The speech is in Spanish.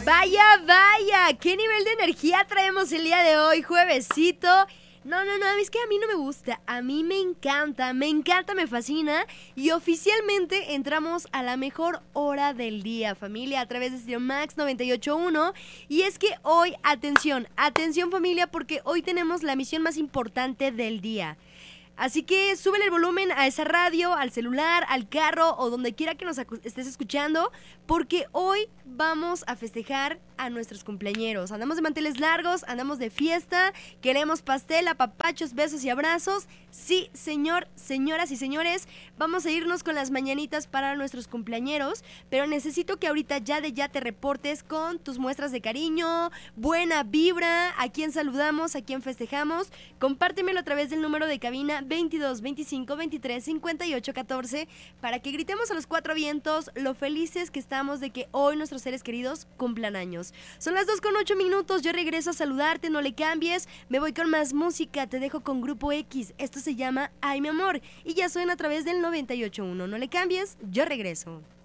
Vaya, qué nivel de energía traemos el día de hoy, juevesito. No, es que a mí no me gusta, a mí me encanta, me fascina. Y oficialmente entramos a la mejor hora del día, familia, a través de Stereo Max 98.1. Y es que hoy, atención familia, porque hoy tenemos la misión más importante del día. Así que súbele el volumen a esa radio, al celular, al carro o donde quiera que nos estés escuchando, porque hoy vamos a festejar a nuestros cumpleañeros. Andamos de manteles largos, andamos de fiesta, queremos pastel, apapachos, besos y abrazos. Sí, señor, señoras y señores, vamos a irnos con las mañanitas para nuestros cumpleañeros, pero necesito que ahorita ya te reportes con tus muestras de cariño, buena vibra, a quién saludamos, a quién festejamos. Compártemelo a través del número de cabina 22 25 23 58 14 para que gritemos a los cuatro vientos lo felices que estamos de que hoy nuestros seres queridos cumplan años. Son las 2:08, yo regreso a saludarte, no le cambies, me voy con más música, te dejo con Grupo X, esto se llama Ay mi amor y ya suena a través del 98.1, no le cambies, yo regreso.